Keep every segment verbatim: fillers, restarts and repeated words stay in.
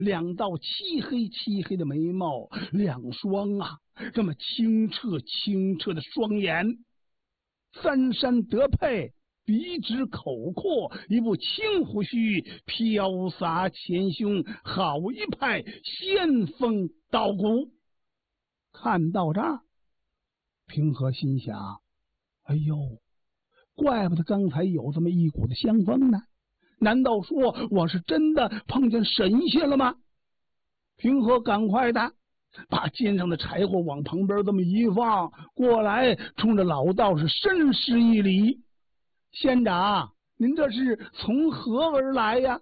两道漆黑漆黑的眉毛，两双啊这么清澈清澈的双眼，三山得配，笔直口阔，一部青胡须，飘洒前胸，好一派仙风道骨。看到这儿，平和心想：哎呦，怪不得刚才有这么一股子香风呢。难道说我是真的碰见神仙了吗？平和赶快的把肩上的柴火往旁边这么一放，过来冲着老道士深施一礼：仙长，您这是从何而来呀？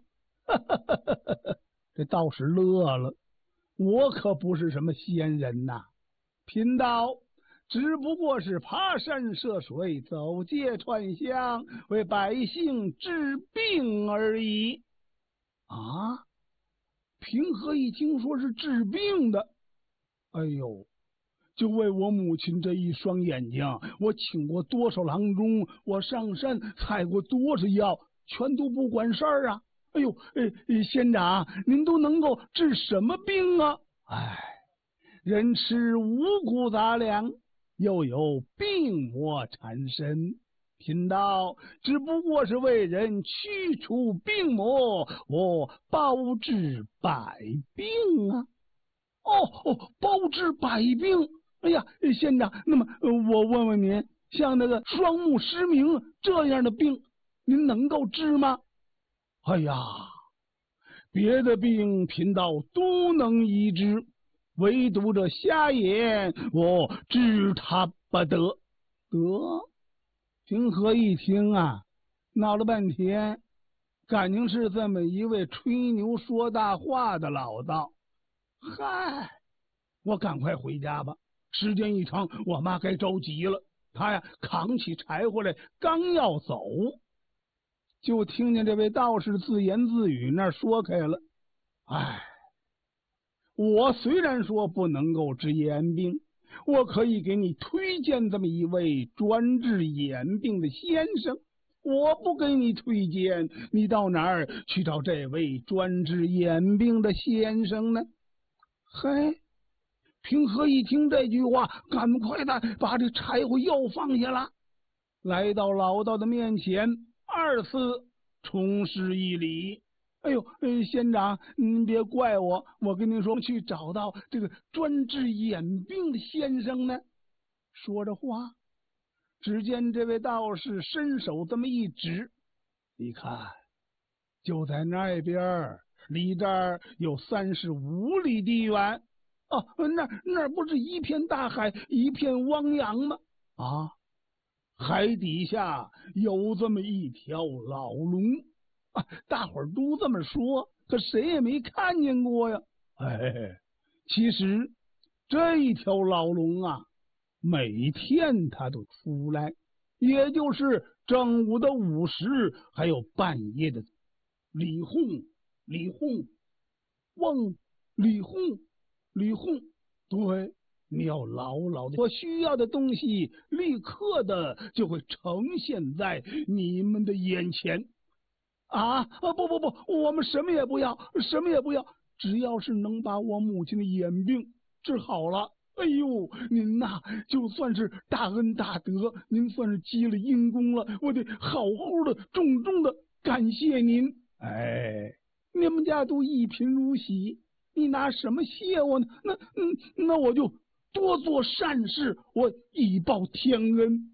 这道士乐了：我可不是什么仙人呐，贫道只不过是爬山涉水，走街串巷，为百姓治病而已。啊！平和一听说是治病的，哎呦，就为我母亲这一双眼睛，我请过多少郎中，我上山采过多少药，全都不管事儿啊！哎呦，哎，仙长，您都能够治什么病啊？哎，人吃五谷杂粮，又有病魔缠身，贫道只不过是为人驱除病魔，我包治百病啊！哦哦，包治百病！哎呀，仙长，那么、呃、我问问您，像那个双目失明这样的病，您能够治吗？哎呀，别的病贫道都能医治，唯独这瞎眼，我治他不得。得，平和一听啊，闹了半天，感情是这么一位吹牛说大话的老道。嗨，我赶快回家吧，时间一长，我妈该着急了。她呀，扛起柴火来，刚要走，就听见这位道士自言自语那说开了：哎，我虽然说不能够治眼病，我可以给你推荐这么一位专治眼病的先生。我不给你推荐，你到哪儿去找这位专治眼病的先生呢？嘿，平和一听这句话，赶快的把这柴火又放下了，来到老道的面前，二次重施一礼：哎呦，呃，仙长，您别怪我，我跟您说，去找到这个专治眼病的先生呢。说着话，只见这位道士伸手这么一指：你看，就在那边，离这儿有三十五里地远。哦，那那不是一片大海，一片汪洋吗？啊，海底下有这么一条老龙啊，大伙儿都这么说，可谁也没看见过呀。哎，其实这一条老龙啊，每天它都出来，也就是正午的午时，还有半夜的李哄李哄嗡李哄李哄。对，你要牢牢的，我需要的东西立刻的就会呈现在你们的眼前。啊啊不不不，我们什么也不要，什么也不要，只要是能把我母亲的眼病治好了。哎呦，您呐，就算是大恩大德，您算是积了阴功了，我得好好的重重的感谢您。哎，你们家都一贫如洗，你拿什么谢我呢？那嗯，那我就多做善事，我以报天恩。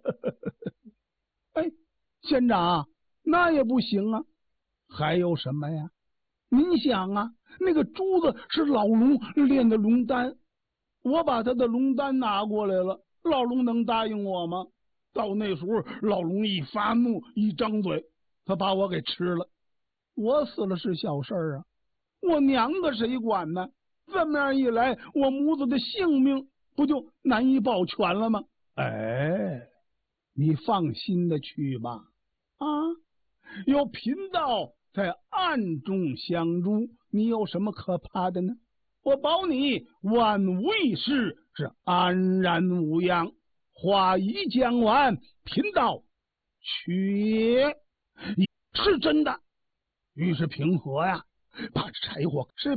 哎，县长，那也不行啊。还有什么呀？您想啊，那个珠子是老龙炼的龙丹，我把他的龙丹拿过来了，老龙能答应我吗？到那时候，老龙一发怒，一张嘴，他把我给吃了。我死了是小事儿啊，我娘个谁管呢？这么样一来，我母子的性命不就难以保全了吗？哎，你放心的去吧。啊，有贫道在暗中相助，你有什么可怕的呢？我保你万无一失，是安然无恙。话已讲完，贫道却是真的。于是平和呀，把柴火是